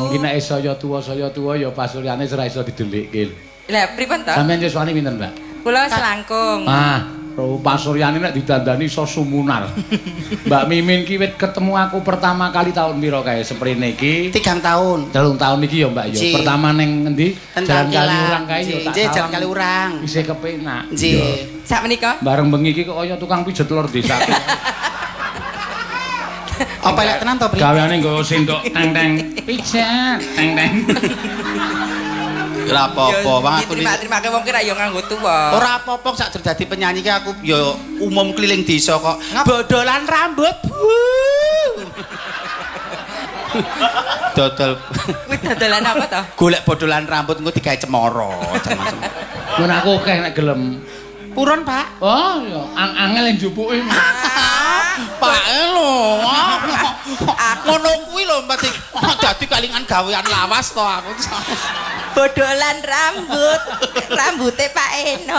Mungkin nek saya tuwa ya pasuryane ora iso didelikke. Lah pripun to? Sampeyan yuswane pinten, Mbak? Kula selangkung. Pasuryane nek didandani iso sumunar. Mbak Mimin ki wit ketemu aku pertama kali tahun pira kae seprene iki? 3 tahun. 3 tahun iki ya, Mbak ya. Pertama ning endi? Jalan Kaliurang kae ya tak. Nggih, Jalan Kaliurang. Isih kepenak. Nggih. Sak menika? Bareng bengi iki kok kaya tukang pijet telur desa. Apa lek tenan to, Pri? Gaweane nggo sendok teng-teng. Pijet, teng-teng. Ora apa-apa, wong aku terima-terima wong ki ra yo nganggo tuwa. Ora apa-apa sak dadi penyanyi ki aku ya umum keliling desa kok. Bodolan rambut. Dodol. Kuwi dodolan apa to? Golek bodolan rambut engko digawe cemara. Mun aku akeh nek gelem. Purun, Pak? Oh, ya angel njupuke. Pak lho. Ngono kuwi lho Mbak dadi kalingan gawean lawas to aku. Bodolan rambut. Rambute Pak Eno.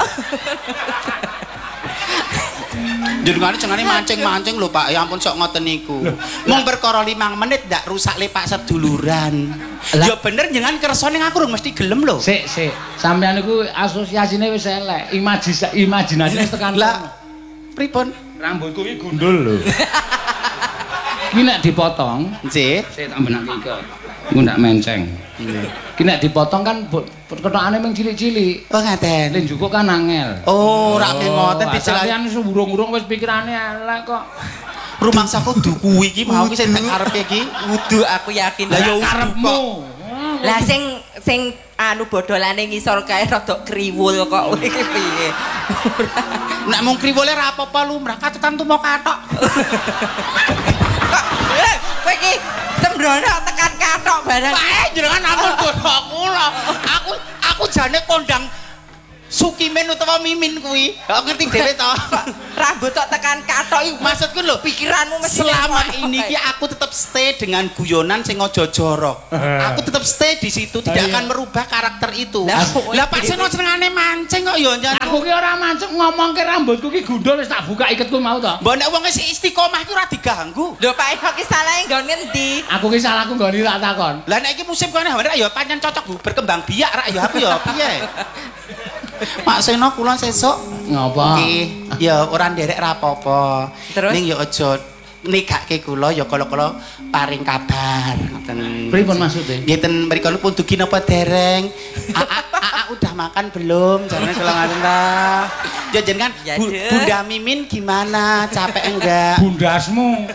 Jenengane mancing-mancing lho Pak. Ya ampun sok ngoten niku. Mung perkara 5 menit ndak rusak le Pak seduluran. Ya bener jenengan kersa ning aku mesti gelem lho. Sik. Sampeyan niku asosiasine wis elek. Imajinasine wis tekan. Lah pripun? Rambutku iki gundul lho. Iki nek dipotong, nggih. Sik tak benake iki. Iku ndak menceng. Iki nek dipotong kan ketokane mung cilik-cilik. Oh ngaten. Lek njukuk kan angel. Oh, ra ngoten dicelani urung-urung wis pikirane elek kok. Rumangsaku duku iki mau ki sing karepe iki. Wudu aku yakin. Lah ya karepmu. Lah sing anu bodolane ngisor kae rada kriwul kok iki piye. Nek mung kriwule ra apa-apa lumrah katetan tumo kathok. Kowe iki sembrono tekan kathok barang. Jenengan ampun bodohku lho. Aku jane kondang Sukimin utawa Mimin kuwi. Kok ngerti dhewe to? Rambut tok tekan kathok iku maksudku lho, pikiranmu mesti selama ini ki aku tetap stay dengan guyonan sing aja jorok. Aku tetap stay di situ, tidak akan merubah karakter itu. Lah Pak Seno senengane mancing kok ya njan. Aku ki ora mancing ngomongke rambutku ki gundul wis tak buka iketku mau to. Mbok nek wong wis istiqomah ki ora diganggu. Lho Pak Eno ki salahe nggon ngendi? Aku ki salahku nggone tak takon. Lah nek iki musim kene ya pancen cocok berkembang biak rak ya aku ya piye. Pak Seno kula sesuk ngapa? Nggih, ya ora nderek ra apa-apa. Ning ya aja negake kula ya kala-kala paring kabar. Ngoten. Pripun maksude? Nggih ten mriko pun dugi napa dereng? Aa udah makan belum? Jangan kula ngaten ta. Ya jenengan Bunda Mimin gimana? Capek enggak? Bundasmu.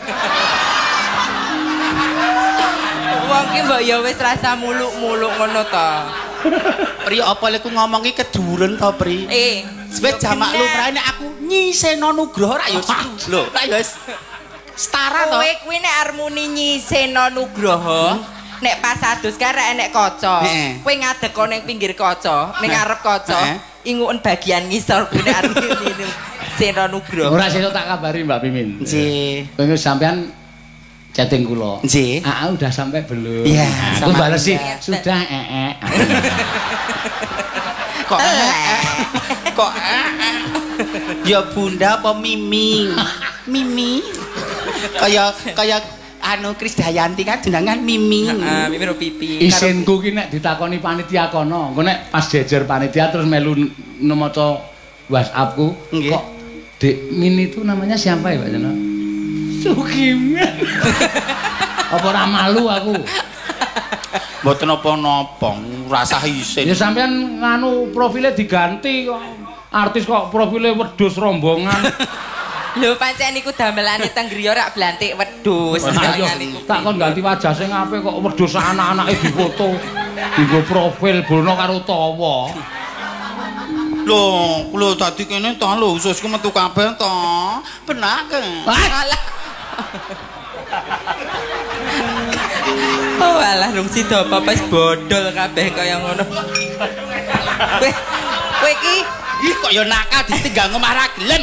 Wong ki mbok ya wis rasa muluk-muluk ngono to. Pri apa lek ku ngomong ki keduren to, Pri? Wis jamak lumrah nek aku nyiseno Nugroho ra ya lho, ra ya wis setara to. Kowe kuwi nek armuni nyiseno Nugroho, nek pas adus karek enek kaca. Kowe ngadek ning pinggir kaca, ning ngarep kaca, inguen bagian ngisor kuwi nek armuni Seno Nugroho. Ora sesuk tak kabari Mbak Mimin. Nggih. Kowe sampean chatting kula. Nggih. Udah sampai belum? Iya, aku bales sih. Sudah Kok kok ya Bunda apa Mimi? Mimi. Kaya anu Krisdayanti kan jenengan Mimi. Heeh, Mimi ro pipi. Isinku ki nek ditakoni panitia kono, engko nek pas jejer panitia terus melu nemaca WhatsAppku, kok Dek Min itu namanya siapa ya Pak Jono? Sukim. Apa ora malu aku? Mboten napa-napa, rasah isin. Ya sampean nganu profile diganti kok. Artis kok profile wedhus rombongan. Lho pancen niku damelane teng griya rak blantik wedhus. Tak kon ganti wajah sing apik kok wedhus anak-anake difoto. Dienggo profil bono karo tawa. Lho, kula dadi kene to lho ususku metu kabeh to. Benake. Alah. Oh alah rung sida apa wis bodol kabeh kaya ngono. Kowe iki kok ya nakal ditinggal ngomah ra gelem.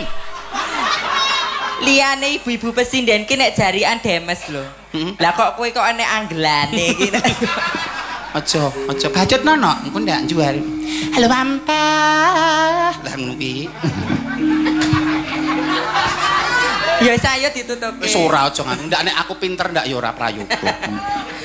Liyane ibu-ibu pesinden ki nek jarian demes lho. Lah kok kowe kok enek anggelane iki. Aja bacot nono, engko ndak jual. Halo Pampa. Lah ngono ki. Ya saya ditutup. Wis ora aja ngono. Ndak nek aku pinter ndak ya ora prayoga.